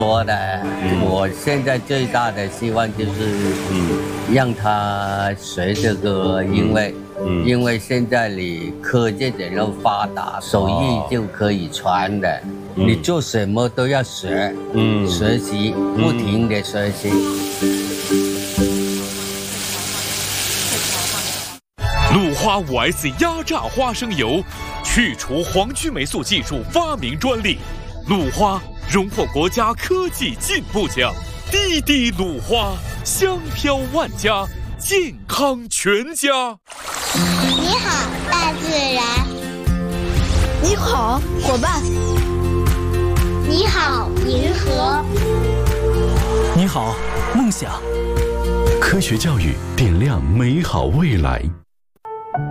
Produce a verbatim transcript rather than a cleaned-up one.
多的。嗯、我现在最大的希望就是，嗯，让他学这个，因为，嗯，因为现在你科技这么发达，手艺就可以传的。哦、你做什么都要学，嗯，学习，不停的学习。 鲁花 五 S 压榨花生油，去除黄曲霉素技术发明专利。鲁花荣获国家科技进步奖。滴滴鲁花，香飘万家，健康全家。 你好，大自然。 你好，伙伴。 你好，银河。 你好，梦想。科学教育点亮美好未来。